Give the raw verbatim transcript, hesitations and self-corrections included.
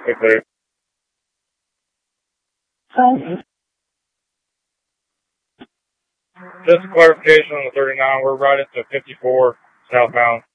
Hey, clear. Just a clarification on the thirty-nine. We're right at the fifty-four southbound.